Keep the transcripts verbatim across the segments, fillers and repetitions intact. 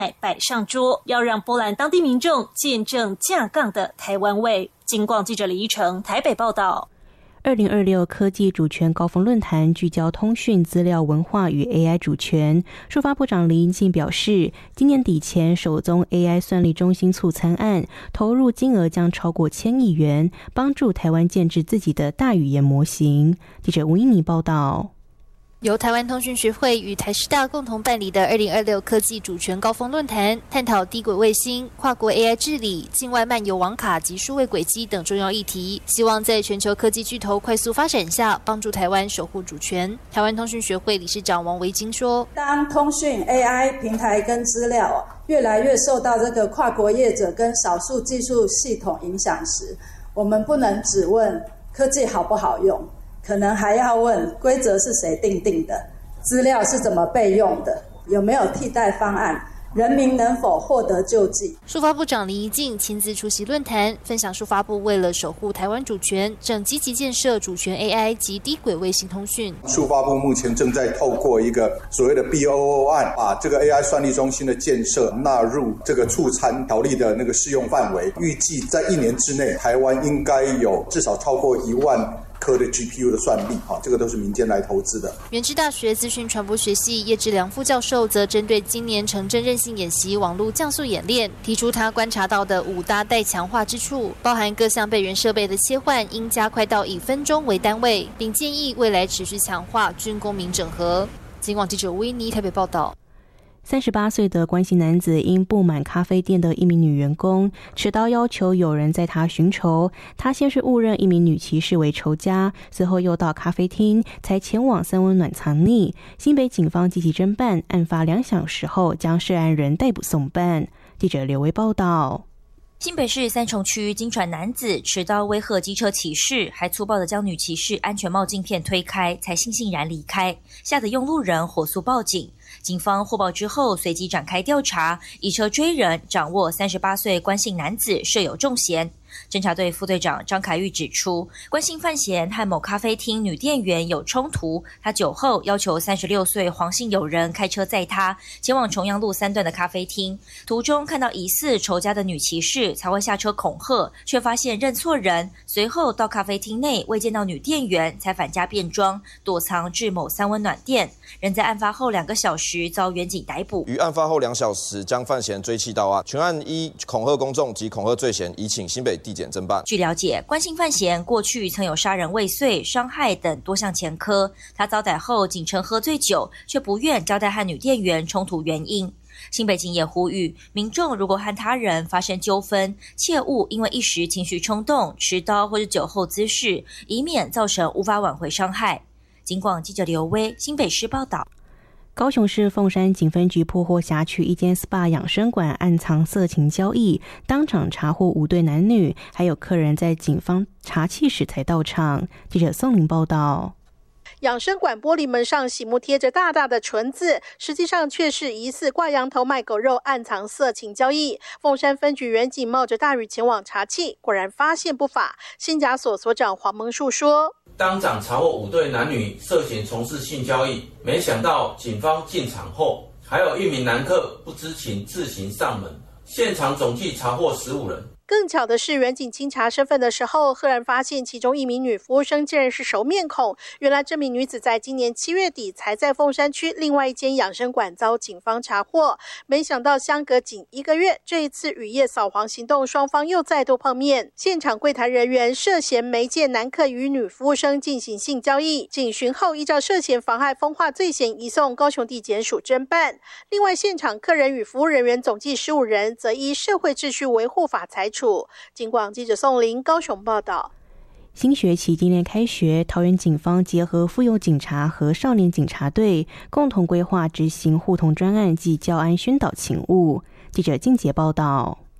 摆上桌，要让波兰当地民众见证架杠的台湾味。金广记者李依成台北报道。 二零二六科技主权高峰论坛聚焦通讯、资料、文化与 A I 主权。数发部长林英进表示，今年底前首宗 A I 算力中心促参案，投入金额将超过千亿元，帮助台湾建制自己的大语言模型。记者吴依妮报道。 由台湾通讯学会与台师大共同办理的二零二六科技主权高峰论坛，探讨低轨卫星、跨国 A I 治理、境外漫游网卡及数位轨迹等重要议题，希望在全球科技巨头快速发展下，帮助台湾守护主权。台湾通讯学会理事长王维金说：“ 当通讯 A I 平台跟资料越来越受到这个跨国业者跟少数技术系统影响时，我们不能只问科技好不好用。”可能还要问规则是谁定定的，资料是怎么备用的，有没有替代方案，人民能否获得救济。 数发部长林宜敬亲自出席论坛，分享数发部为了守护台湾主权，正积极建设主权 A I 及低轨卫星通讯。 数发部目前正在透过一个所谓的 B O O 案，把这个 A I 算力中心的建设纳入这个促参条例的那个适用范围。预计在一年之内，台湾应该有至少超过一万颗的 G P U 的算力，这个都是民间来投资的。 元智大学资讯传播学系叶志良副教授则针对今年城镇韧性演习网络降速演练，提出他观察到的五大待强化之处，包含各项备援设备的切换应加快到以分钟为单位，并建议未来持续强化军公民整合。警广记者维尼台北报道。 三十八岁的关系男子因不满咖啡店的一名女员工，持刀要求有人在他寻仇。他先是误认一名女骑士为仇家，随后又到咖啡厅，才前往三温暖藏匿。新北警方积极侦办，案发两小时后将涉案人逮捕送办。记者刘维报道。 新北市三重区经传男子持刀威吓机车骑士，还粗暴地将女骑士安全帽镜片推开，才悻悻然离开，吓得用路人火速报警。警方获报之后，随即展开调查，以车追人，掌握三十八岁关姓男子设有重嫌。侦查队副队长张凯玉指出，关姓范闲和某咖啡厅女店员有冲突，他酒后要求三十六岁黄姓友人开车载他前往重阳路三段的咖啡厅，途中看到疑似仇家的女骑士，才会下车恐吓，却发现认错人，随后到咖啡厅内未见到女店员，才返家变装躲藏至某三温暖店，人在案发后两个小时遭远警逮捕。 于案发后两小时将范闲追缉到案，全案依恐吓公众及恐吓罪嫌，移请新北地检侦办。 据了解，关姓范闲过去曾有杀人未遂、伤害等多项前科，他遭逮后仅称喝醉酒，却不愿交代和女店员冲突原因。新北警也呼吁民众，如果和他人发生纠纷，切勿因为一时情绪冲动持刀或是酒后滋事，以免造成无法挽回伤害。警广记者刘威新北市报道。 高雄市凤山警分局破获辖区一间 S P A 养生馆暗藏色情交易，当场查获五对男女，还有客人在警方查缉时才到场。记者宋玲报道。 养生馆玻璃门上醒目贴着大大的纯字，实际上却是疑似挂羊头卖狗肉，暗藏色情交易。凤山分局员警冒着大雨前往查缉，果然发现不法。新甲所所长黄蒙树说， 当场查获五对男女涉嫌从事性交易，没想到警方进场后，还有一名男客不知情自行上门，现场总计查获十五人。 更巧的是，员警清查身份的时候，赫然发现其中一名女服务生竟然是熟面孔。原来这名女子在今年七月底才在凤山区另外一间养生馆遭警方查获，没想到相隔仅一个月，这一次雨夜扫黄行动，双方又再度碰面。现场柜台人员涉嫌媒介男客与女服务生进行性交易，警询后依照涉嫌妨害风化罪嫌移送高雄地检署侦办。另外，现场客人与服务人员总计十五人，则依社会秩序维护法裁处。警广记者宋玲高雄报道。 新学期今天开学，桃园警方结合妇幼警察和少年警察队，共同规划执行互通专案及教安宣导勤务。记者金杰报道。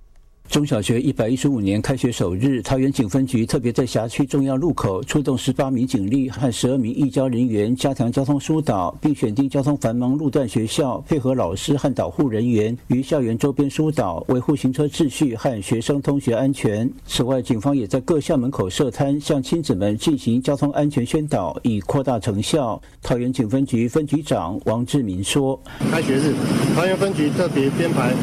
中小学一百一十五年开学首日，桃园警分局特别在辖区重要路口出动十八名警力和十二名义交人员，加强交通疏导，并选定交通繁忙路段学校，配合老师和导护人员于校园周边疏导，维护行车秩序和学生通学安全。此外，警方也在各校门口设摊，向亲子们进行交通安全宣导，以扩大成效。桃园警分局分局长王志民说：“ 开学日，桃园分局特别编排